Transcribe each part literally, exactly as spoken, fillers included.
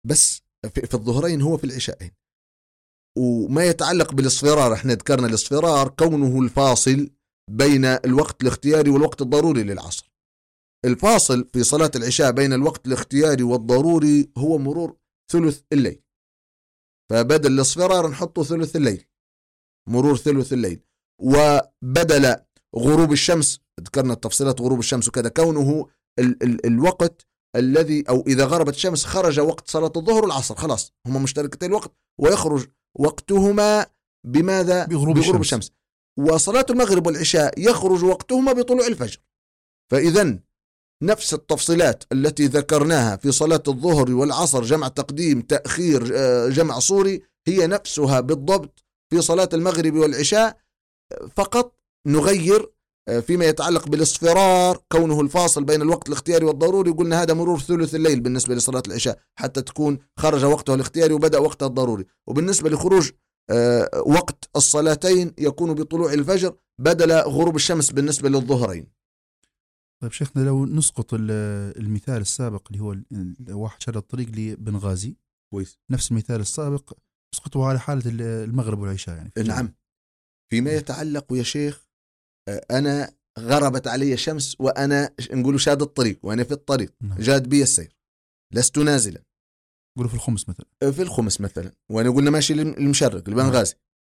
بس في, في الظهرين هو في العشاءين. وما يتعلق بالاصفرار، احنا ذكرنا الاصفرار كونه الفاصل بين الوقت الاختياري والوقت الضروري للعصر. الفاصل في صلاة العشاء بين الوقت الاختياري والضروري هو مرور ثلث الليل، فبدل الاصفرار نحطه ثلث الليل، مرور ثلث الليل. وبدل غروب الشمس، ذكرنا التفصيلات غروب الشمس وكذا، كونه ال ال الوقت الذي، أو إذا غربت الشمس خرج وقت صلاة الظهر والعصر، خلاص هما مشتركتين الوقت، ويخرج وقتهما بماذا؟ بغروب, بغروب الشمس. الشمس. وصلاة المغرب والعشاء يخرج وقتهما بطلوع الفجر. فإذن نفس التفصيلات التي ذكرناها في صلاة الظهر والعصر، جمع تقديم تأخير جمع صوري، هي نفسها بالضبط في صلاة المغرب والعشاء، فقط نغير فيما يتعلق بالاصفرار كونه الفاصل بين الوقت الاختياري والضروري، قلنا هذا مرور ثلث الليل بالنسبة لصلاة العشاء حتى تكون خرج وقتها الاختياري وبدأ وقتها الضروري. وبالنسبة لخروج وقت الصلاتين يكون بطلوع الفجر بدل غروب الشمس بالنسبة للظهرين. طيب شيخنا، لو نسقط المثال السابق اللي هو واحد شرد الطريق لبنغازي، كويس، نفس المثال السابق نسقطه على حالة المغرب والعشاء يعني. في نعم. فيما يتعلق يا شيخ، أنا غربت علي الشمس وأنا نقول شاد الطريق، وأنا في الطريق نعم. جاد بي السير، لست نازلا، نقول في الخمس مثلا، في الخمس مثلا، وأنا قلنا ماشي المشرق البنغازي.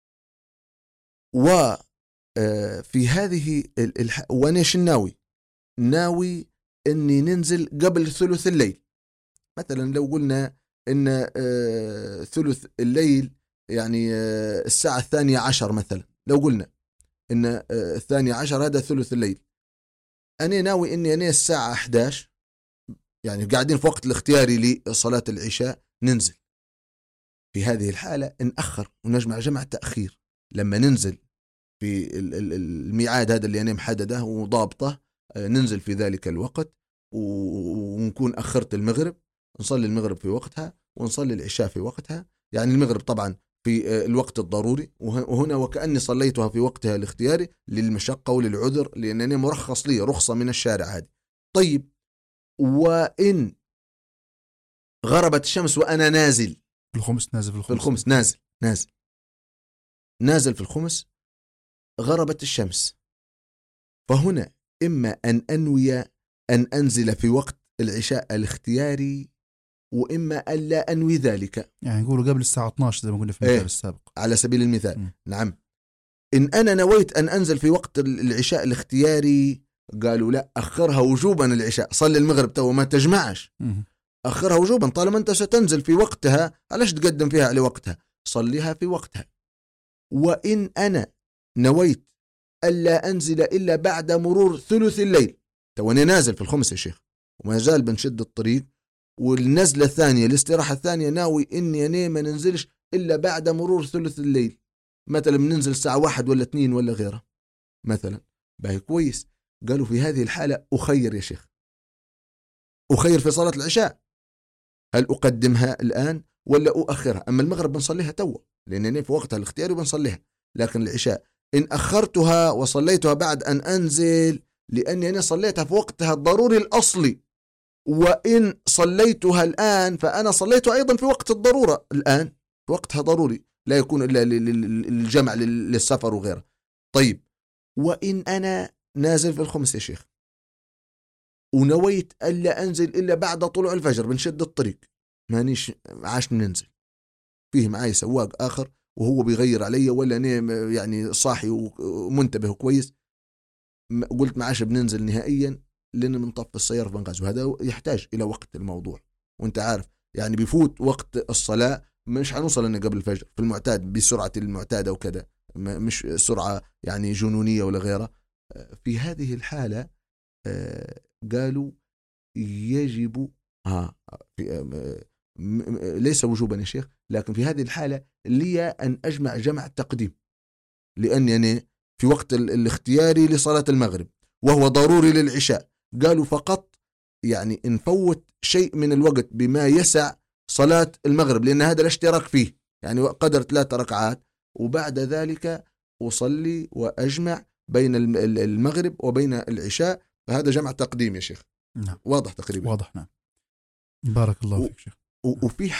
وفي هذه الح... وأنا شناوي ناوي أني ننزل قبل ثلث الليل مثلا. لو قلنا أن ثلث الليل يعني الساعة الثانية عشر مثلا، لو قلنا إن الثانية عشر هذا ثلث الليل، أنا ناوي إني أنا الساعة أحد عشر يعني قاعدين في وقت الاختياري لصلاة العشاء ننزل. في هذه الحالة نأخر ونجمع جمع تأخير، لما ننزل في الميعاد هذا اللي أنا محدده وضابطه، ننزل في ذلك الوقت ونكون أخرت المغرب، نصلي المغرب في وقتها ونصلي العشاء في وقتها. يعني المغرب طبعا في الوقت الضروري، وهنا وكأني صليتها في وقتها الاختياري للمشقة وللعذر، لأنني مرخص لي رخصة من الشارع هذه. طيب، وإن غربت الشمس وأنا نازل في الخمس، نازل في الخمس, في الخمس نازل نازل نازل في الخمس، غربت الشمس، فهنا إما أن أنوي أن أنزل في وقت العشاء الاختياري، وإما ألا أنوي ذلك. يعني نقولوا قبل الساعة اثنتي عشرة زي ما قلنا في المثال إيه السابق على سبيل المثال. م. نعم. إن أنا نويت أن أنزل في وقت العشاء الاختياري، قالوا لا، أخرها وجوبا العشاء، صلي المغرب تو ما تجمعش، م. أخرها وجوبا طالما أنت ستنزل في وقتها، علاش تقدم فيها على وقتها؟ صليها في وقتها. وإن أنا نويت ألا أنزل إلا بعد مرور ثلث الليل، تو أنا نازل في الخمس يا شيخ وما زال بنشد الطريق، والنزلة الثانية الاستراحة الثانية ناوي إني أنا ما ننزلش إلا بعد مرور ثلث الليل، مثلا بننزل الساعة واحد ولا اثنين ولا غيره مثلا، باهي كويس. قالوا في هذه الحالة أخير يا شيخ، أخير في صلاة العشاء، هل أقدمها الآن ولا أؤخرها؟ أما المغرب بنصليها توا لأنني في وقتها الاختياري بنصليها، لكن العشاء إن أخرتها وصليتها بعد أن أنزل لأني أنا صليتها في وقتها الضروري الأصلي، وإن صليتها الآن فأنا صليتها أيضا في وقت الضرورة الآن، في وقتها ضروري لا يكون إلا للجمع للسفر وغيره. طيب، وإن أنا نازل في الخمس يا شيخ ونويت ألا أنزل إلا بعد طلوع الفجر، بنشد الطريق مانيش عاش ننزل، فيه معي سواق آخر وهو بيغير علي ولا أنا يعني صاحي ومنتبه كويس، قلت معاش بننزل نهائيا لأن بنطفي السيارة في بنغازي، وهذا يحتاج إلى وقت الموضوع، وانت عارف يعني بيفوت وقت الصلاة، مش هنوصل لنا قبل الفجر في المعتاد بسرعة المعتادة وكذا، مش سرعة يعني جنونية ولا غيرها. في هذه الحالة قالوا يجب ها في ليس وجوبا يا شيخ، لكن في هذه الحالة لي أن أجمع جمع تقديم، لأني أنا في وقت الاختياري لصلاة المغرب وهو ضروري للعشاء، قالوا فقط يعني نفوت شيء من الوقت بما يسع صلاة المغرب، لأن هذا الاشتراك فيه يعني قدر ثلاث ركعات، وبعد ذلك أصلي وأجمع بين المغرب وبين العشاء، فهذا جمع تقديم يا شيخ. نعم. واضح تقريبا؟ واضح. نعم، بارك الله و... فيك شيخ. و- وفي